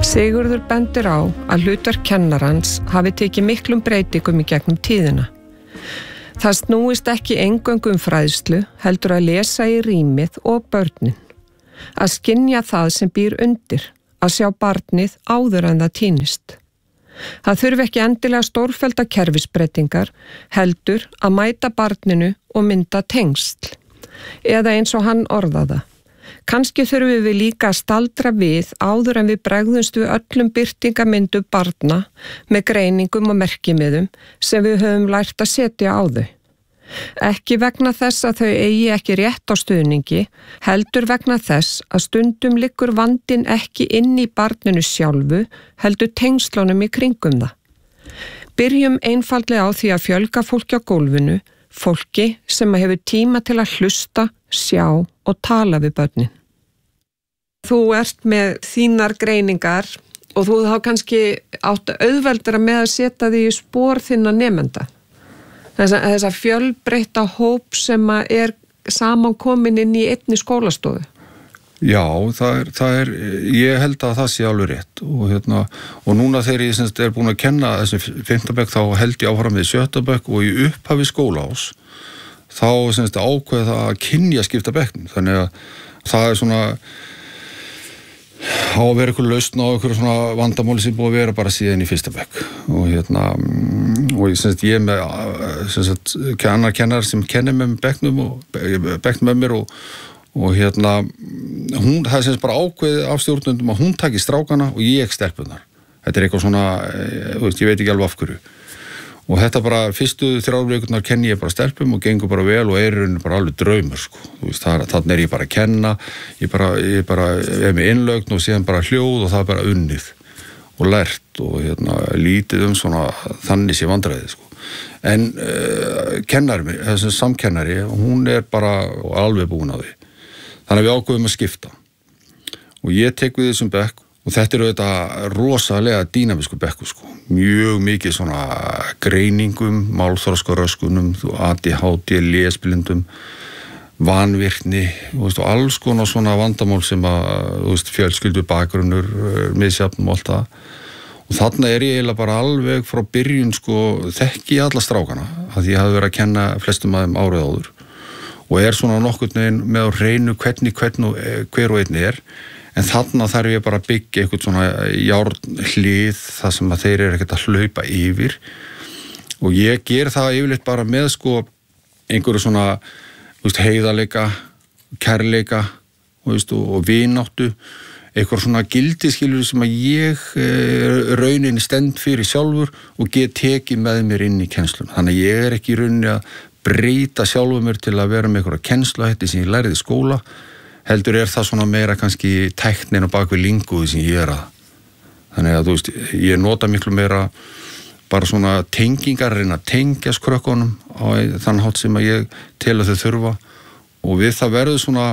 Sigurður bendir á að hlutverk kennarans hafi tekið miklum breytingum í gegnum tíðina. Það snúist ekki eingöngu fræðslu, heldur að lesa í rýmið og börnin. Að skynja það sem býr undir, að sjá barnið áður en það týnist. Það þurfi ekki endilega stórfellda kerfisbreytingar, heldur að mæta barninu og mynda tengsl. Eða eins og hann orðaða. Kannski þurfum við líka að staldra við áður en við bregðumst við öllum birtingamyndu barna með greiningum og merkimiðum sem við höfum lært að setja á þau. Ekki vegna þess að þau eigi ekki rétt á stuðningi, heldur vegna þess að stundum liggur vandinn ekki inn í barninu sjálfu, heldur tengslunum í kringum það. Byrjum einfaldlega á því að fjölga fólki á gólfinu, fólki sem hefur tíma til að hlusta, sjá og tala við börnin. Þú ert með þínar greiningar og þú þá kannski átt auðveldara með að setja því í spor þinna nemenda. Þessa fjölbreytta hóp sem er samankomin inn í einni skólastofu. Já, ég held að það sé alveg rétt og núna þegar ég er búin að kenna þessi 5. bekk þá held ég áfram við 7. bekk og í upphafi skólaás þá ákveð það að kynja skipta bekknum, þannig að það er svona á að vera eitthvað lausn á eitthvað svona vandamáli sem búið að vera bara síðan í 1. bekk og ég er með annar kennar sem kennir með bekknum með mér og hún, það er bara ákveðið af stjórnendum að hún taki strákana og ég stelpunar. Þetta er eitthvað svona, ég veit ekki alveg af hverju. Og þetta bara, fyrstu 3 vikurnar kenni ég bara stelpum og gengur bara vel og er bara alveg draumur, sko. Þannig er ég bara að kenna, ég er með innlögn og síðan bara hljóð og það er bara unnið og lært og lítið svona þannig sé vandræðið, sko. En kennari, þessi samkennari, hún er bara alveg búin á því. Þannig að við ákveðum að skipta. Og ég tek við þessum bekk og þetta auðvitað rosalega dýnamísku bekku, sko. Mjög mikið svona greiningum, málþroskaröskunum, ADHD, lesblindum, vanvirkni, og alls konar svona vandamál sem að, fjölskyldu bakgrunnur, misjafnum og allt það. Og þarna er ég eiginlega bara alveg frá byrjun, sko, þekki alla strákana, að ég hafði verið að kenna flestum af þeim árið áður. Og er svona nokkurn veginn með á hreinu hvernig hver og einn er. En þarna þarf ég bara að byggja eitthvað svona járnhlið þar sem að þeir eru ekkert að hlaupa yfir. Og ég ger það yfirleitt bara með sko einhverju svona heiðarleika, kærleika og vináttu. Eitthvað svona gildiskilur sem að ég rauninni stend fyrir sjálfur og get tekið með mér inn í kennsluna. Þannig að ég er ekki í rauninni að breyta sjálfur mér til að vera með einhverja kennsluhætti sem ég lærið í skóla. Heldur er það svona meira kannski tæknin og bakvið linguði sem ég er að. Þannig að ég nota miklu meira bara svona tengingar, reyna að tengjast krökkunum á þann hátt sem að ég tel að þau þurfa og við það verður svona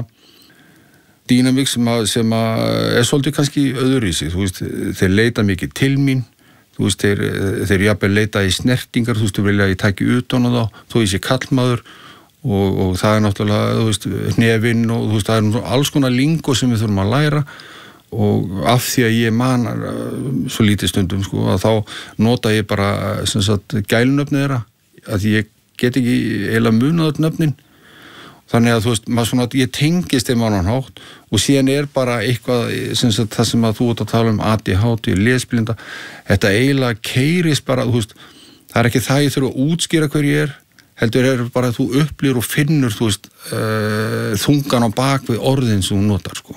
dýnamík sem að er svolítið kannski öðruvísi. Þeir leita mikið til mín, þeir jafnvel leita í snertingar, vilja að ég tæki utan á þá, þó ég sé kallmaður og það er náttúrulega, hnefinn og það er alls konar lingo sem við þurfum að læra og af því að ég man svo lítið stundum, sko, að þá nota ég bara gælunöfni þeirra, að ég get ekki eiginlega munað öll nöfnin. Þannig að maður svona, ég tengist þeim á annan hátt og síðan er bara eitthvað, það sem að þú ert að tala um ADHD, lesblinda, þetta eiginlega keirist bara, það er ekki það ég þurfa að útskýra hver ég er, heldur er bara að þú upplýr og finnur, þungan á bak við orðin sem þú notar, sko.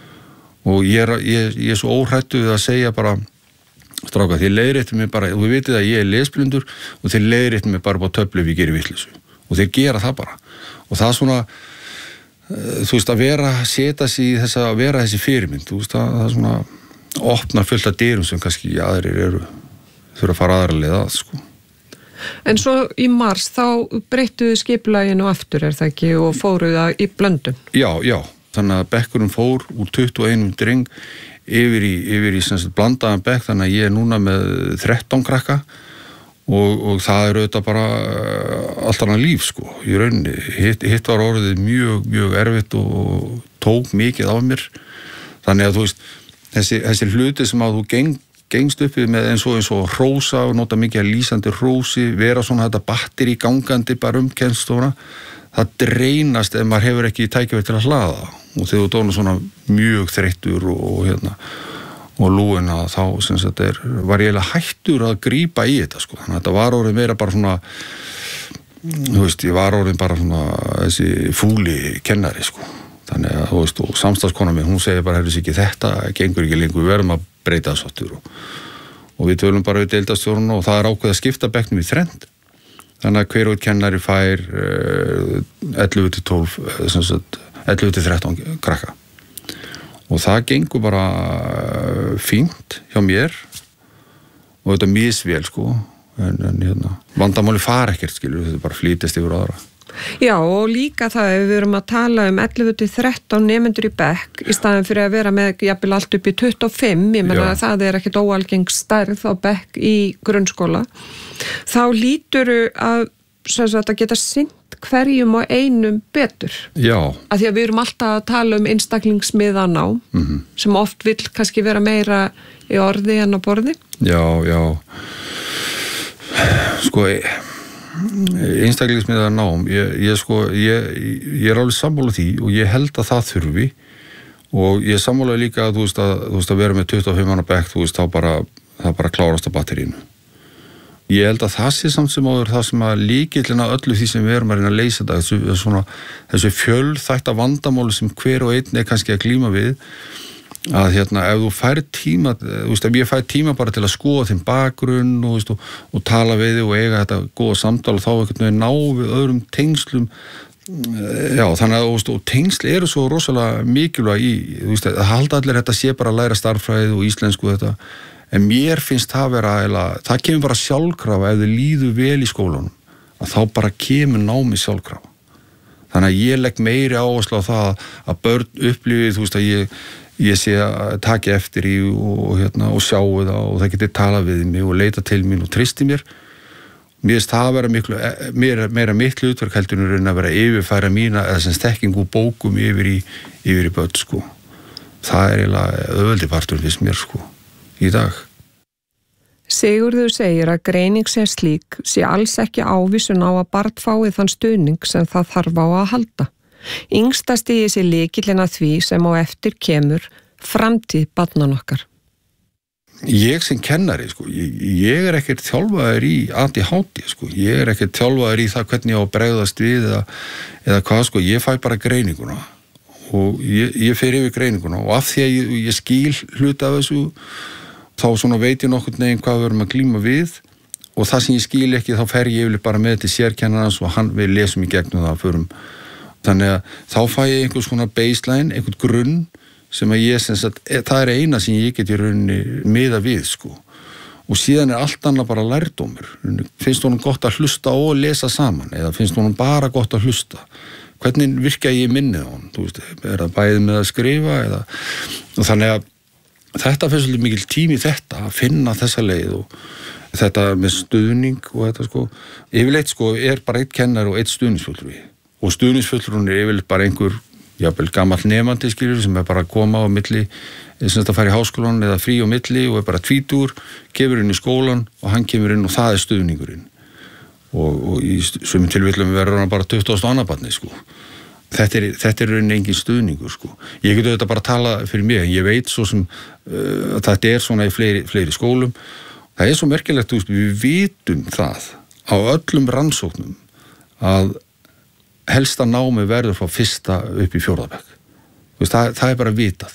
Og ég er svo óhrættu við að segja bara, stráka, þið leiðréttir mig bara, þú vitið að ég er lesblindur og þið leiðréttir mig bara á töflu ef ég gerir vitleysu. Og þeir gera það bara. Og það er svona, að setja sig í þessa, að vera þessi fyrirmynd, það er svona, opnar fullt af dyrum sem kannski aðrir þurfa að fara aðra leið að, sko. En svo í mars þá breyttuðu skipulaginu aftur, er það ekki, og fóruðu það í blöndun? Já, þannig að bekkurinn fór úr 21 dreng yfir í blandaðan bekk, þannig að ég er núna með 13 krakka og það er auðvitað bara allt annað líf, sko, í rauninni. Hitt var orðið mjög, mjög erfitt og tók mikið á mér. Þannig að þessi hluti sem að þú gengst uppi með eins og hrósa og nota mikið að lýsandi hrósi, vera svona þetta batteri gangandi bara kennslustofuna, það dreinast ef maður hefur ekki tækifæri til að hlaða og þegar þú dónar svona mjög þreyttur og lúin að þá sem sagt var ég eiginlega hættur að grípa í þetta sko, þannig að þetta var orðið meira bara svona, þú veist, ég var orðið bara svona þessi fúli kennari sko, þannig að þú veist, og samstagskona mín, hún segir bara, heyrðu ekki, þetta gengur ekki lengur, við verðum að breyta þessu aftur og við tölum bara við deildarstjórnum og það ákveðið að skipta bekknum í þrennt. Þannig að hver og kennari fær 11-12, 11-13 krakka. Og það gengur bara fínt hjá mér og þetta misvél, sko. En vandamáli fara ekkert, skilur, þetta bara flýtist yfir aðra. Já, og líka það ef við erum að tala 11-13 nemendur í bekk í staðin fyrir að vera með jafnvel allt upp í 25, ég menna að það ekkert óalgeng stærð á bekk í grunnskóla, þá líturðu að geta sinnt hverjum og einum betur. Já. Af því að við erum alltaf að tala einstaklingsmiðanám, sem oft vill kannski vera meira í orði en á borði. Já. Sko, einstaklingsmiðað nám, ég alveg sammála því og ég held að það þurfi og ég sammála líka að þú veist að vera með 25 manna bekk, þú veist, það bara klárast á batterínu. Ég held að það sé samt sem áður það sem að lykillinn að öllu því sem við erum að reyna að leysa þetta, þessu fjölþætta vandamáli sem hver og einn kannski að glíma við, að ef þú fær tíma, þú veist, ef ég fær tíma bara til að skoða þeim bakgrunn og tala við þig og eiga þetta góða samtal og þá einhvern veginn ná við öðrum tengslum, já, þannig að og tengsl eru svo rosalega mikilvæg í, þú veist, að halda allir þetta sé bara að læra starffræði og íslensku þetta, en mér finnst það það kemur bara sjálfkrafa ef þið líður vel í skólanum, að þá bara kemur námi sjálfkrafa. Þannig að ég legg meiri áherslu á það að börn upplifið, þú veist, að ég sé að taka eftir í og sjáu það og það getur talað við mig og leita til mín og tristi mér. Mér finnst það að vera meira mitt hlutverk heldur en að vera yfirfæra mína eða sem stekking úr bókum yfir í börn, sko. Það eiginlega öðvöldi partur fyrst mér, sko, í dag. Sigurður segir að greining sem slík sé alls ekki ávísun á að barn fái þann stuðning sem það þarf á að halda. Yngsta stigið sé lykillinn að því sem á eftir kemur framtíð barnan okkar. Ég sem kennari, sko, ég ekkert þjálfaður í ADHD, sko, ég ekkert þjálfaður í það hvernig ég á að bregðast við eða hvað, sko, ég fæ bara greininguna og ég fer yfir greininguna og af því að ég skil hluta af þessu, þá svona veit ég nokkurn veginn hvað við erum að glíma við og það sem ég skil ekki, þá fer ég yfirlega bara með til sérkennarans og við lesum í gegnum það förum. Þannig að þá fæ ég einhvers konar baseline, einhvern grunn sem að það eina sem ég get í rauninni miða við, sko. Og síðan allt annað bara lærdómur. Finnst honum gott að hlusta og lesa saman eða finnst honum bara gott að hlusta? Hvernig virka ég minnið á hann? Þú veist, það bæðið með að skrifa eða... Og þannig að þetta fyrir svolítið mikil tími þetta að finna þessa leið og þetta með stuðning og þetta, sko. Yfirleitt, sko, bara einn kennar og einn stuðningsfulltrúi. Og stuðningsfulltrúin yfirleitt bara einhver, jafnvel gamall nemandi, skilur, sem bara að koma á milli, sem þetta fær í háskólan eða frí á milli og bara tvítur, kemur inn í skólan og hann kemur inn og það stuðningurinn. Og í sumum tilfellum verður hann bara 20. annarbarni, sko. Þetta rauninni engin stuðningur, sko. Ég get auðvitað bara að tala fyrir mig, en ég veit svo sem að þetta svona í fleiri skólum. Það svo merkilegt, þú veist, við vitum það á öllum rannsóknum að helsta námi verður frá fyrsta upp í 4. bekk. Það bara vitað.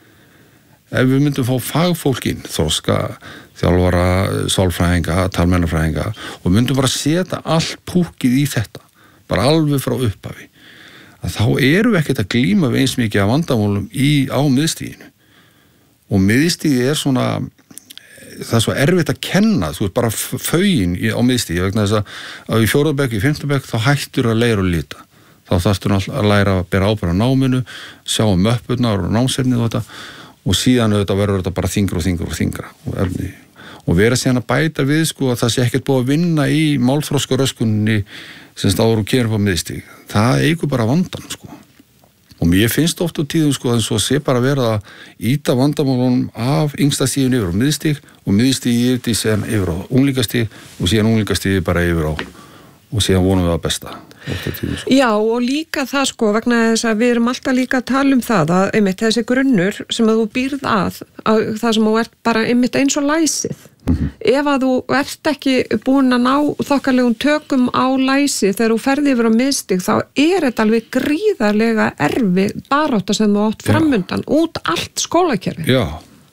Ef við myndum fá fagfólkin, þroska, þjálfara, sálfræðinga, talmeinafræðinga og myndum bara setja allt púkið í þetta, bara alveg frá upphafi, að þá erum við ekkert að glíma við eins mikið af vandamálum á miðstiginu. Og miðstigið svona, það svo erfitt að kenna, þú veist, bara fögin á miðstigi, vegna þess að í 4. bekk, í 5. bekk, þá hættur að leira og lita. Þá þarftur að læra að bera ábyrgð á náminu, sjá möppurnar og námsefnið og þetta, og síðan verður þetta bara þyngra og vera síðan að bæta við, sko, að það sé ekkert búið að vinna í málþroskaröskunni sem stáður og kemur på miðstig. Það eigur bara vandan, sko. Og mér finnst oft á tíðum sko að svo sé bara verið að íta vandamálunum af yngsta stíðin yfir á miðstig og miðstig yfir síðan yfir á unglingastig og síðan unglingastig bara yfir á og síðan vonum við að besta. Tíðum, sko. Já, og líka það sko vegna þess að við erum alltaf líka að tala það að einmitt þessi grunnur sem að þú býrð að það sem þú ert bara einmitt eins og læsið. Ef að þú ert ekki búin að ná þokkalegum tökum á læsi þegar þú ferði yfir á miðstig þá þetta alveg gríðarlega erfið barátta sem þú átt framundan út allt skólakerfi. Já,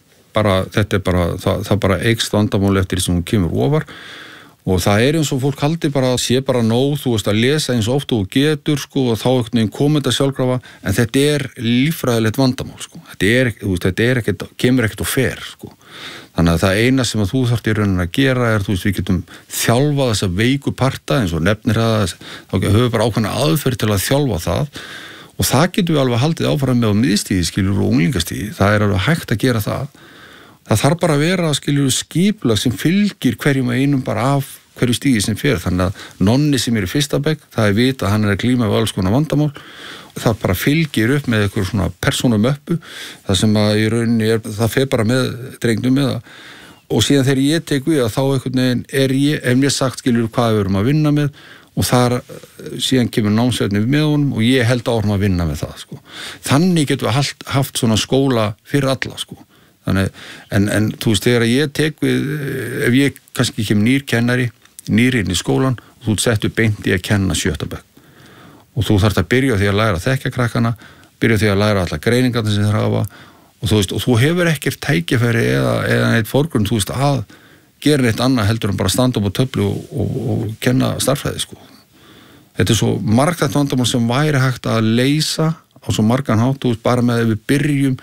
þetta bara, það bara eykst vandamál eftir því sem hún kemur ofar og það eins og fólk haldi bara að sé bara nóg, þú veist að lesa eins oft og þú getur sko og þá einhvern veginn komið þetta sjálfkrafa en þetta líffræðilegt vandamál sko, þetta ekkert, kemur ekkert og fer sko. Þannig að það eina sem að þú þarft í rauninni að gera þú veist, við getum þjálfað þessa veiku parta eins og nefnir það, þá höfum við bara ákveðna aðferð til að þjálfa það og það getum við alveg haldið áfram með á miðstíði, skilur, og unglingastíði, það alveg hægt að gera það. Það þarf bara að vera, skilur, skipulag sem fylgir hverjum einum bara af hverju stígi sem fer, þannig að nonni sem í fyrsta bekk, það vita að hann að glíma við alls konar vandamál það bara fylgir upp með eitthvað svona persónumöppu, það sem að í rauninni það fer bara með drengnum með það og síðan þegar ég tek við að þá einhvern veginn mér sagt skilur hvað við erum að vinna með og þar síðan kemur námsveitni með honum og ég held árum að vinna með það sko. Þannig getum við haft svona skóla fyrir alla sko. Þannig, en þú veist þegar ég tek við ef ég kannski kemur nýr kennari nýr inn í skólan og þú settur beint í að kenna 7. bekk og þú þarft að byrja því að læra að þekkja krakkana, byrja því að læra alla greiningarna sem þeir hafa og þú veist, og þú hefur ekkert tækifæri eða neitt fórgrunn, þú veist, að gera neitt annað heldur en bara standa upp á töflu og kenna starffræði, sko. Þetta svo margþætt vandamál sem væri hægt að leysa á svo margan hátt, þú veist, bara með að við byrjum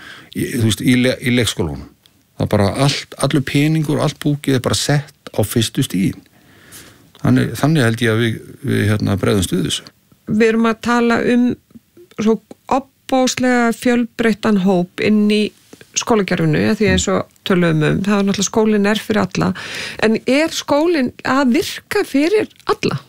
í leikskólanum. Það bara allur peningur, allt búkið bara sett á fyrstu stíðin. Þannig held ég að við bregðumst við þessu. Við erum að tala svo opbóðslega fjölbreyttan hóp inn í skólakerfinu, því eins og tölum það er náttúrulega skólinn fyrir alla, en skólinn að virka fyrir alla?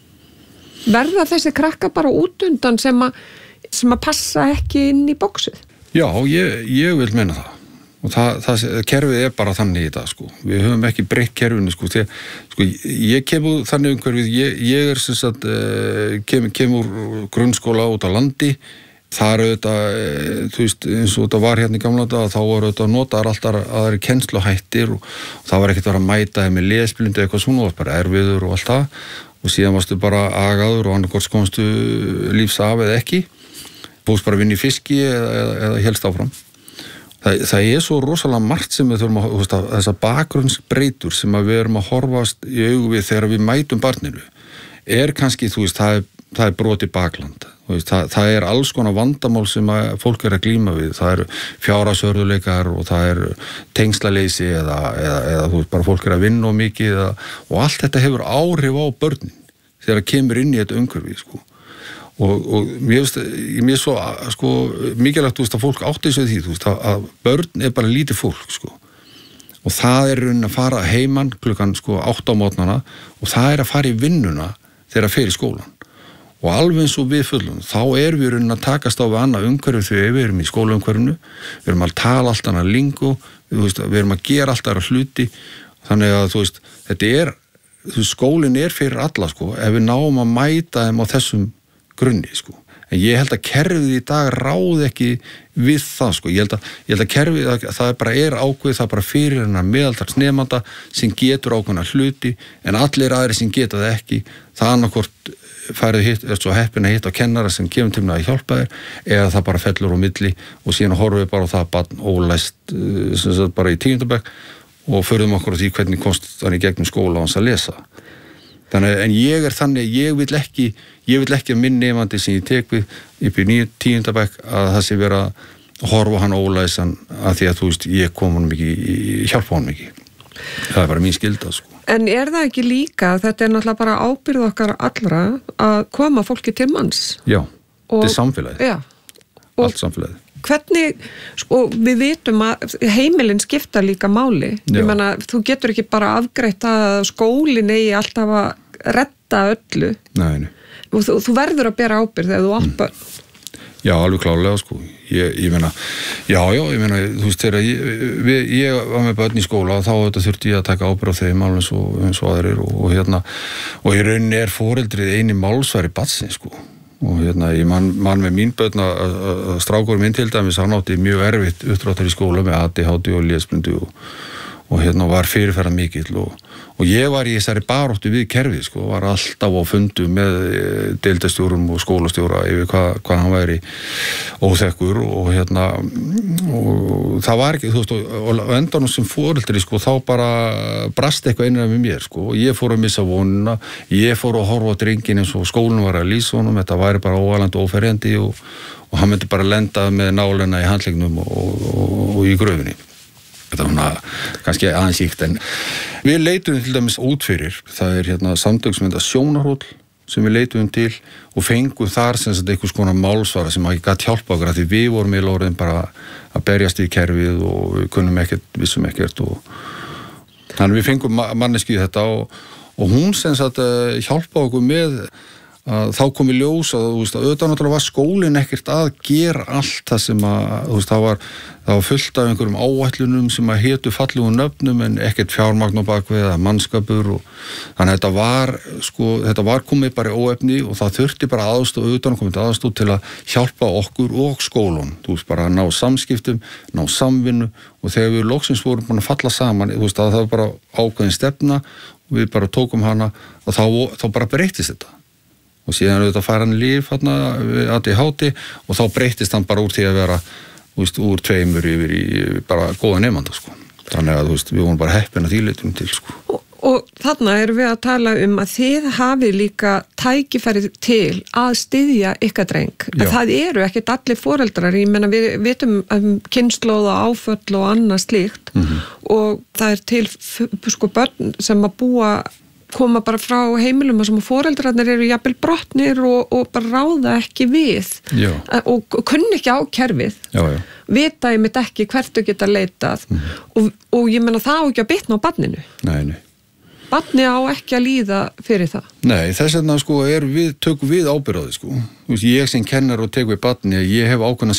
Verða þessi krakka bara út undan sem að passa ekki inn í bóksið? Já, ég vil meina það. Og það kerfið bara þannig í dag, sko. Við höfum ekki breytt kerfinu, sko. Ég kem úr þannig umhverfið, ég sem sagt, kem úr grunnskóla út á landi, þar auðvitað, þú veist, eins og þetta var hérna í gamla daga, þá var auðvitað notaðar alltaf aðri kennsluhættir og það var ekkert verið að mæta þeim með lesblindu eitthvað svona, það var bara erfiður og allt það og síðan varstu bara agaður og annarkort komstu lífs af eða ekki, búst bara vinna í fiski eða helst áfram. Það svo rosalega margt sem við þurfum að þessar bakgrunnsbreytur sem að við erum að horfast í augu við þegar við mætum barninu kannski, þú veist, það brotið bakland, þú veist, það alls konar vandamál sem að fólk að glíma við, það fjárhagsörðuleikar og það tengslaleysi eða þú veist, bara fólk að vinna mikið og allt þetta hefur áhrif á börnin þegar það kemur inn í þetta umhverfi, sko. Og mér svo sko, mikilvægt þú veist, að fólk átti sig því þú veist, að börn bara lítið fólk sko. Og það raunin að fara heiman klukkan sko, 8 á mótnana og það að fara í vinnuna þegar það fer í skólan og alveg eins og við fullum þá við raunin að takast á við annað umhverfi þegar við erum í skólaumhverfinu, við erum að tala allt annað lingu, við erum að gera allt aðra hluti þannig að þú veist, skólinn fyrir alla sko, ef við náum að mæta þeim á þessum grunni, sko. En ég held að kerfið í dag ráði ekki við það, sko. Ég held að kerfið, það bara ákveð, það bara fyrir hennar meðaltalsnemanda sem getur ákveðna hluti, en allir aðri sem geta það ekki, það annarkvort færið svo heppin að hitta á kennara sem kemur til að hjálpa þér, eða það bara fellur á milli og síðan horfum við bara á það barn ólæst, sem sagt bara í 10. bekk og förðum okkur á því hvernig komst þannig gegnum skóla á hans að lesa. Þannig, en ég þannig, ég vil ekki að minn nefandi sem ég tek við upp í 10. bekk að það sé vera að horfa hann ólæsan að því að þú veist, ég kom honum ekki, hjálpa honum ekki. Það bara mín skylda, sko. En það ekki líka, þetta náttúrulega bara ábyrgð okkar allra að koma fólki til manns? Já, þetta samfélagið. Já. Allt samfélagið. Hvernig, sko, við vitum að heimilin skipta líka máli. Ég meina, þú getur ekki bara afgreitt að skólinn eigi alltaf að redda öllu. Nei. Og þú verður að bera ábyrgð þegar þú átt börn. Já, alveg klárlega, sko. Ég meina, ég meina, þú veist, þegar ég var með börn í skóla, þá þetta þurfti ég að taka ábyrgð á þeim alveg eins og aðrir og og í rauninni foreldrið eini málsvari barnsins, sko. Og ég man með mín börn að strákur minn til dæmis, hann átti mjög erfitt uppdráttar í skóla með ADHD og lesblindu og var fyrirferða mikill og ég var í þessari baráttu við kerfið, sko, var alltaf á fundu með deildastjórum og skólastjóra yfir hvað hann væri óþekkur og það var ekki, þú veist, og endanum sem foreldri, sko, þá bara brast eitthvað innra með mér, sko, og ég fór að missa vonina, ég fór að horfa á drenginn eins og skólinn var að lýsa honum, þetta væri bara óalandi óferjandi og hann myndi bara lenda með nálina í handleggnum og í gröfinni. Þetta var kannski aðeins íkt, en við leitum til dæmis út fyrir, það samtök sem Sjónarhóll sem við leitum til og fengum þar sem sagt einhvers konar málsvara sem ekki gat hjálpa okkur, því við vorum í lóriðin bara að berjast í kerfið og við kunnum ekkert, vissum ekkert og þannig við fengum manneski þetta og hún sem sagt hjálpa okkur með að þá kom í ljós að, þú veist, auðvitað náttúrulega var skólinn ekkert að gera allt það sem að, þú veist, það var fullt af einhverjum áætlunum sem að hétu fallegum nöfnum en ekkert fjármagn á bakvið eða mannskapur og þannig að þetta var komið bara í óefni og það þurfti bara aðstoð, auðvitað komið aðstoð til að hjálpa okkur og skólun, þú veist, bara að ná samskiptum, ná samvinnu og þegar við loksins vorum búin að falla saman, þú veist, að það var bara ákveðin stefna og við bara tókum hana og þá bara breyttist þetta. Og síðan auðvitað fær hann líf við ADHD og þá breyttist hann bara úr því að vera, þú veist, úr 2 yfir í bara góða nemanda, sko. Þannig að, þú veist, við vorum bara heppin að því leitum til, sko. Og þarna erum við að tala að þið hafið líka tækifærið til að styðja ykkar dreng. Það eru ekkert allir foreldrar, ég meina við vitum kynslóð og áföll og annað slíkt og það til, sko, börn sem að koma bara frá heimilum sem foreldrarnir eru jafnvel brotnir og bara ráða ekki við og kunni ekki á kerfið vita ég mitt ekki hvert þau geta leitað og ég meina það á ekki að bitna á barninu. Nei. Barni á ekki að líða fyrir það. Nei, þess vegna, sko, tökum við ábyrgð á því, sko. Þú veist, ég sem kennar og tek við barni, ég hef ákveðna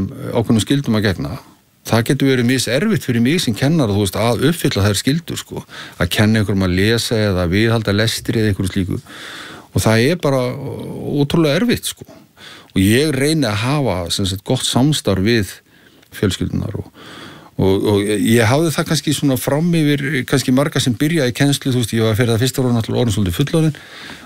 skildum að gegna. Það getur verið miserfitt fyrir mig sem kennar, þú veist, að uppfylla þær skyldur, sko. Að kenna einhverjum að lesa eða viðhalda lestri eða einhverju slíku. Og það bara ótrúlega erfitt, sko. Og ég reyni að hafa, sem sagt, gott samstarf við fjölskyldunar og ég hafði það kannski svona fram yfir, kannski marga sem byrja í kennslu, þú veist, ég var fyrir það fyrsta ára náttúrulega orðin svolítið fullorðinn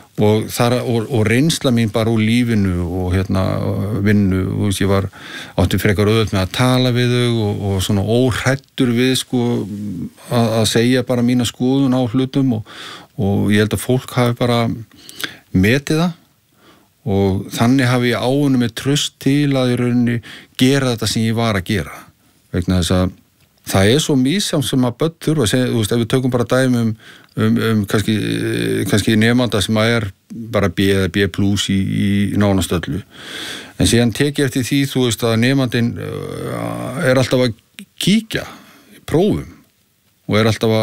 og reynsla mín bara úr lífinu og vinnu, þú veist, ég átti frekar auðvelt með að tala við þau og svona óhrættur við, sko, að segja bara mína skoðun á hlutum og ég held að fólk hafi bara metið það og þannig hafi ég áunnið með traust til að í rauninni gera þetta sem ég var að gera vegna þess að það svo misjafnt sem að börn þurfa að segja, þú veist, ef við tökum bara dæmi kannski nemanda sem að bara B eða B+ í nánast öllu. En síðan tek ég eftir því, þú veist, að nemandinn alltaf að kíkja í prófum og alltaf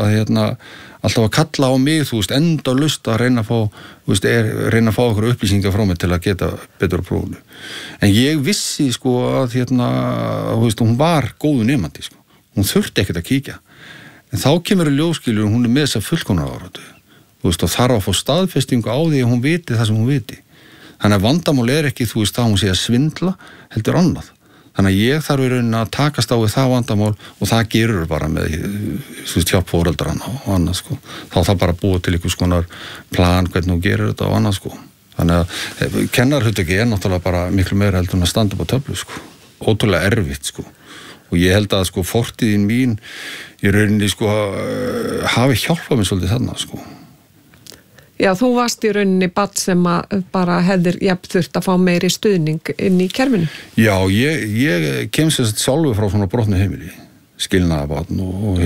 að kalla á mig, þú veist, endalaust að reyna að fá, þú veist, reyna að fá okkur upplýsingar frá mig til að geta betur á prófunu. En ég vissi, sko, að þú veist, hún var góðu nemandi, sko. Hún þurfti ekkert að kíkja. En þá kemur í ljóskilur og hún með þessa fullkomnunaráratu. Þú veist, og þarf að fá staðfestingu á því að hún viti það sem hún viti. Þannig að vandamál ekki, þú veist, það hún sé að svindla, heldur annað. Þannig að ég þarf í rauninni að takast á við það vandamál og það gerur bara með, þú veist, hjálp foreldrana og annað, sko. Þá það bara búið til einhvers konar plan hvernig hún gerir þetta og annað, sko. Þannig að kennarhuttöki náttúrulega bara miklu meira heldur en að standa upp á töflu, sko. Ótrúlega erfitt, sko. Og ég held að, sko, fortíðin mín í rauninni, sko, hafi hjálpað mér svolítið þarna, sko. Já, þú varst í rauninni barn sem að bara hefðir þurft að fá meiri stuðning inn í kerfinu. Já, ég kem sér sjálfur frá svona brotnu heimili, skilnaðarbarn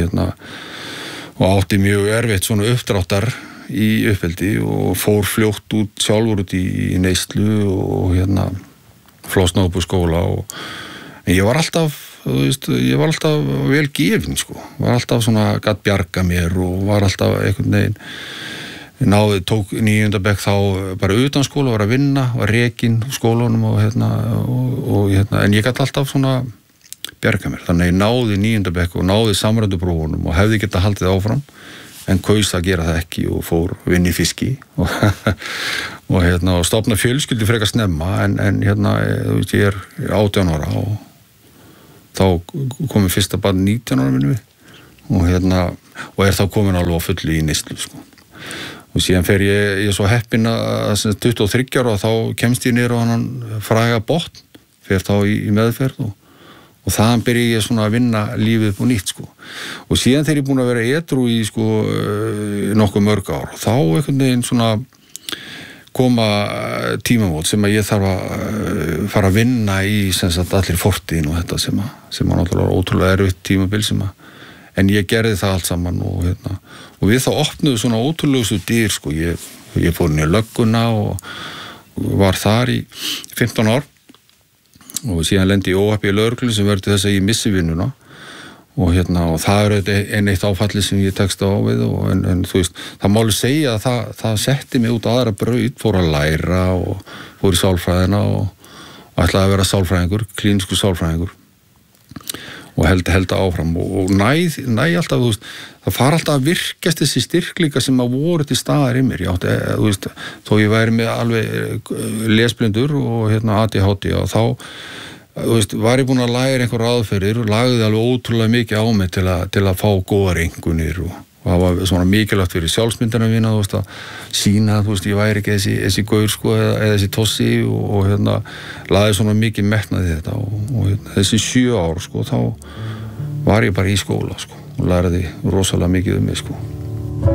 og átti mjög erfitt svona uppdráttar í uppeldi og fór fljótt sjálfur út í neyslu og flosnaði upp úr skóla en ég var alltaf, þú veist, vel gefinn, sko, var alltaf svona gat bjarga mér og var alltaf einhvern veginn tók 9. bekk þá bara utan skóla, var að vinna, var rekinn skólanum og en ég gat alltaf svona bjarga mér, þannig ég náði 9. bekk og náði samrænduprófunum og hefði geta haldið áfram, en kaus að gera það ekki og fór vinn í fiski og stofna fjölskyldu frekar snemma, en þú veist, ég 18 ára og þá komið fyrsta barn 19 ára minnum við og þá komin alveg á fullu í neyslu, sko. Og síðan fer ég svo heppinn að 23 ára og þá kemst ég niður á hann fræga botn, fer þá í meðferð og þaðan byrja ég svona að vinna lífið upp og nýtt, sko. Og síðan þegar ég búin að vera edrú í, sko, nokkuð mörg ár, þá einhvern veginn svona koma tímamót sem að ég þarf að fara að vinna í sem sagt allir fortíðin og þetta sem að náttúrulega ótrúlega erfitt tímabil en ég gerði það allt saman og við þá opnuðu svona ótrúlegustu dyr, sko. Ég fór inn í lögguna og var þar í 15 ár og síðan lendi ég óhappi í lögreglu sem verður til þess að ég missi vinnuna og það eitt áfallið sem ég tekst á við en þú veist, það má alveg segja að það setti mig út aðra braut, fór að læra og fór í sálfræðina og ætlaði að vera sálfræðingur, klínískur sálfræðingur og held áfram og næ alltaf, þú veist, það fara alltaf að virkast þessi styrkleika sem að voru til staðar í mér, þú veist, þó ég væri með alveg lesblindur og ADHD og þá, þú veist, var ég búin að læra einhver aðferðir og lagði alveg ótrúlega mikið á mig til að fá góðar einkunnir og það var svona mikilvægt fyrir sjálfsmyndina mína, þú veist, að sína, þú veist, ég væri ekki þessi gaur, sko, eða þessi tossi og lagði svona mikið metnaði þetta og þessi 7 ár, sko, þá var ég bara í skóla, sko, og lærði rosalega mikið mig, sko.